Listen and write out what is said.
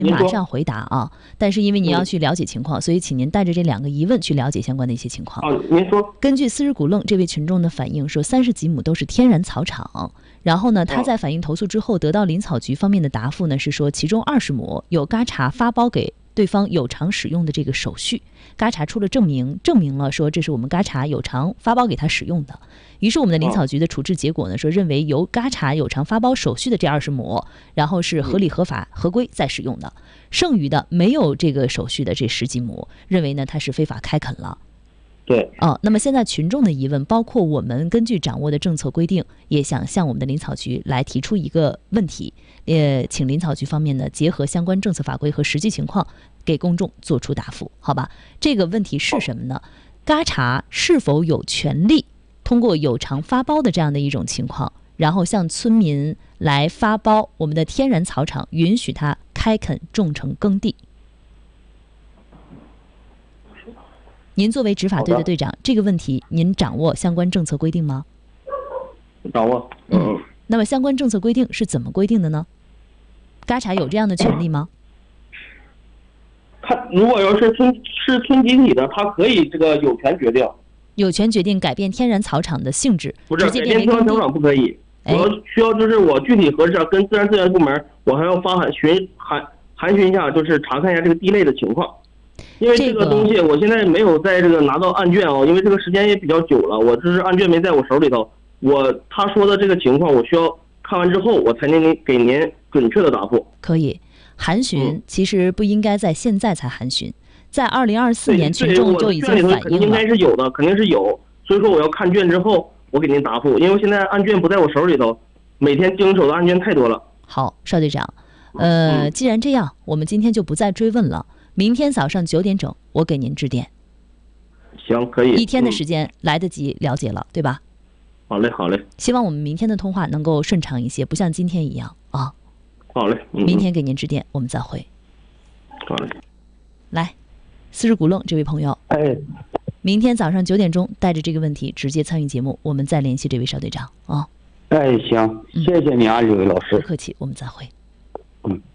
马上回答啊，但是因为您要去了解情况，所以请您带着这2个疑问去了解相关的一些情况。 您说。 根据斯日古楞这位群众的反映说，30几亩都是天然草场，然后呢，他在反映投诉之后得到林草局方面的答复呢，是说其中20亩有嘎查发包给对方有偿使用的这个手续，嘎查出了证明了说这是我们嘎查有偿发包给他使用的。于是我们的林草局的处置结果呢，说认为由嘎查有偿发包手续的这20亩，然后是合理合法合规在使用的，剩余的没有这个手续的这10几亩，认为呢它是非法开垦了。 对。 那么现在群众的疑问，包括我们根据掌握的政策规定，也想向我们的林草局来提出一个问题，请林草局方面呢结合相关政策法规和实际情况，给公众做出答复，好吧？这个问题是什么呢？嘎查是否有权利通过有偿发包的这样的一种情况，然后向村民来发包我们的天然草场，允许他开垦种成耕地？您作为执法队的队长，这个问题您掌握相关政策规定吗？ 掌握。 那么相关政策规定是怎么规定的呢？嘎查有这样的权利吗？ 他如果要是村集体的，他可以这个有权决定。有权决定改变天然草场的性质， 不是直接变为天然草场不可以。我需要就是我具体核实跟自然资源部门，我还要发函询一下，就是查看一下这个地类的情况。因为这个东西我现在没有在这个拿到案卷因为这个时间也比较久了，我这是案卷没在我手里头。他说的这个情况，我需要看完之后，我才能给您准确的答复。 可以，函询其实不应该在现在才函询，在2024年群众就已经反映了。 应该是有的，肯定是有。所以说我要看卷之后，我给您答复，因为现在案卷不在我手里头，每天经手的案卷太多了。 好，邵队长，既然这样，我们今天就不再追问了。明天早上9点整，我给您致电。 行，可以。 1天的时间来得及了解了，对吧？ 好嘞，好嘞。 希望我们明天的通话能够顺畅一些，不像今天一样啊。 好嘞。 明天给您致电，我们再会。 好嘞。 来，斯日古楞这位朋友，明天早上9点钟带着这个问题直接参与节目，我们再联系这位邵队长啊。 行，谢谢你啊，这位老师。 不客气，我们再会。